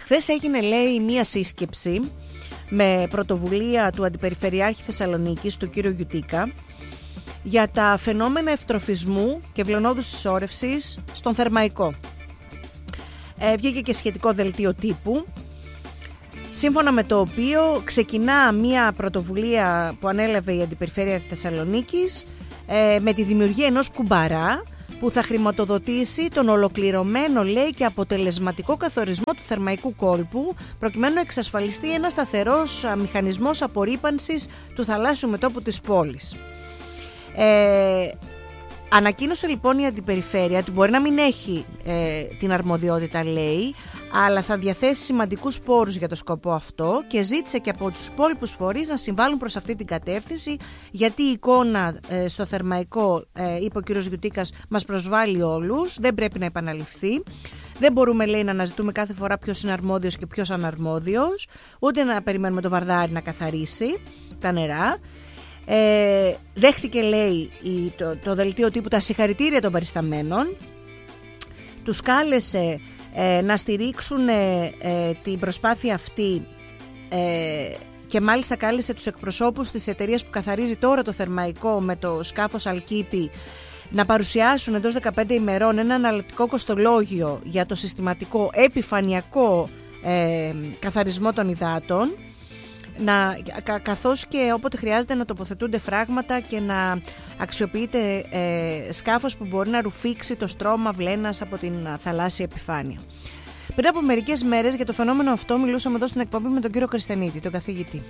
Χθες έγινε, λέει, μία σύσκεψη με πρωτοβουλία του Αντιπεριφερειάρχη Θεσσαλονίκης, του κύριου Γιουτίκα, για τα φαινόμενα ευτροφισμού και βλενόδους συσσόρευσης στον Θερμαϊκό. Βγήκε και σχετικό δελτίο τύπου, σύμφωνα με το οποίο ξεκινά μία πρωτοβουλία που ανέλαβε η Αντιπεριφέρεια Θεσσαλονίκης με τη δημιουργία ενός κουμπαρά που θα χρηματοδοτήσει τον ολοκληρωμένο, λέει, και αποτελεσματικό καθορισμό του θερμαϊκού κόλπου, προκειμένου να εξασφαλιστεί ένας σταθερός μηχανισμός απορρίπανσης του θαλάσσιου μετώπου της πόλης. Ανακοίνωσε λοιπόν η Αντιπεριφέρεια ότι μπορεί να μην έχει την αρμοδιότητα, λέει, αλλά θα διαθέσει σημαντικούς πόρους για το σκοπό αυτό και ζήτησε και από τους υπόλοιπους φορείς να συμβάλλουν προς αυτή την κατεύθυνση, γιατί η εικόνα στο Θερμαϊκό, είπε ο κ. Γιουτίκας, μας προσβάλλει όλους, δεν πρέπει να επαναληφθεί. Δεν μπορούμε, λέει, να αναζητούμε κάθε φορά ποιος είναι αρμόδιος και ποιος αναρμόδιος, ούτε να περιμένουμε το Βαρδάρι να καθαρίσει τα νερά. Δέχτηκε, λέει, το δελτίο τύπου τα συγχαρητήρια των παρισταμένων. Τους κάλεσε να στηρίξουν την προσπάθεια αυτή και μάλιστα κάλεσε τους εκπροσώπους της εταιρείας που καθαρίζει τώρα το Θερμαϊκό με το σκάφος Αλκίπη να παρουσιάσουν εντός 15 ημερών ένα αναλυτικό κοστολόγιο για το συστηματικό επιφανειακό καθαρισμό των υδάτων, καθώς και όποτε χρειάζεται να τοποθετούνται φράγματα και να αξιοποιείται σκάφος που μπορεί να ρουφήξει το στρώμα βλένας από την θαλάσσια επιφάνεια. Πριν από μερικές μέρες για το φαινόμενο αυτό μιλούσαμε εδώ στην εκπομπή με τον κύριο Κριστενίτη, τον καθηγητή.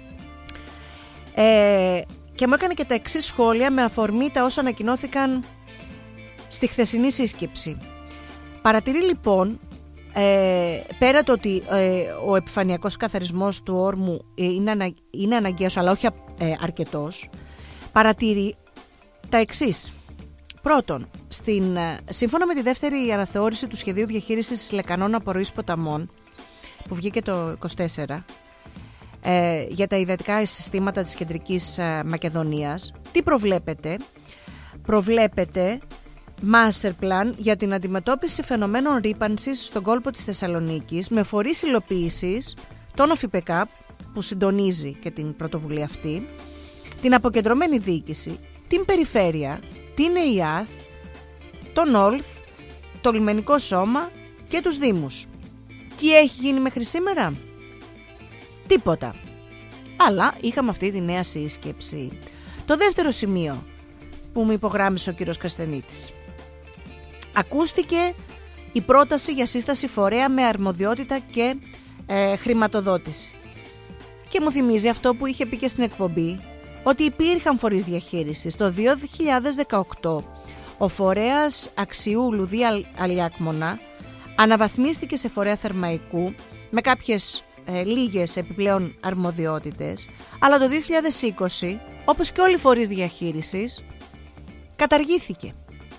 Και μου έκανε και τα εξής σχόλια με αφορμή τα όσα ανακοινώθηκαν στη χθεσινή σύσκεψη. Παρατηρεί λοιπόν, πέρα το ότι ο επιφανειακός καθαρισμός του όρμου είναι αναγκαίος αλλά όχι αρκετός, παρατηρεί τα εξής. Πρώτον, σύμφωνα με τη δεύτερη αναθεώρηση του σχεδίου διαχείρισης λεκανών απορροής ποταμών που βγήκε το 2024 για τα υδατικά συστήματα της Κεντρικής Μακεδονίας, τι προβλέπεται? Προβλέπεται Master Plan για την αντιμετώπιση φαινομένων ρύπανσης στον κόλπο της Θεσσαλονίκης με φορείς υλοποίησης τον ΟΦΙΠΕΚΑΠ που συντονίζει και την πρωτοβουλία αυτή, την αποκεντρωμένη διοίκηση, την Περιφέρεια, την ΕΙΑΘ, τον ΟΛΘ, το Λιμενικό Σώμα και τους Δήμους. Τι έχει γίνει μέχρι σήμερα? Τίποτα. Αλλά είχαμε αυτή τη νέα σύσκεψη. Το δεύτερο σημείο που μου υπογράμμισε ο κύριος Καστενίτης. Ακούστηκε η πρόταση για σύσταση φορέα με αρμοδιότητα και χρηματοδότηση. Και μου θυμίζει αυτό που είχε πει και στην εκπομπή, ότι υπήρχαν φορείς διαχείρισης. Το 2018 ο φορέας Αξιού Λουδία Αλιάκμονα αναβαθμίστηκε σε φορέα Θερμαϊκού με κάποιες λίγες επιπλέον αρμοδιότητες, αλλά το 2020, όπως και όλοι οι φορείς διαχείρισης, καταργήθηκε.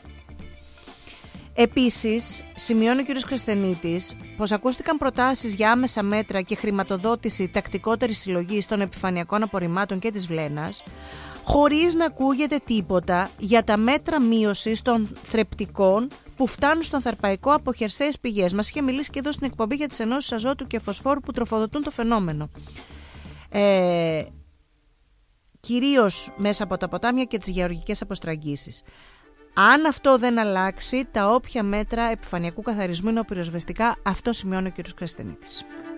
Επίσης, σημειώνει ο κ. Κριστενίτης πως ακούστηκαν προτάσεις για άμεσα μέτρα και χρηματοδότηση τακτικότερης συλλογής των επιφανειακών απορριμμάτων και της βλένας, χωρίς να ακούγεται τίποτα για τα μέτρα μείωσης των θρεπτικών που φτάνουν στον Θερμαϊκό από χερσαίες πηγές. Μας είχε μιλήσει και εδώ στην εκπομπή για τις ενώσεις αζότου και φωσφόρου που τροφοδοτούν το φαινόμενο. Κυρίως μέσα από τα ποτάμια και τις γεωργικές αποστραγγίσεις. Αν αυτό δεν αλλάξει, τα όποια μέτρα επιφανειακού καθαρισμού είναι απειροσβεστικά, αυτό σημειώνει ο κ. Κριστενίτης.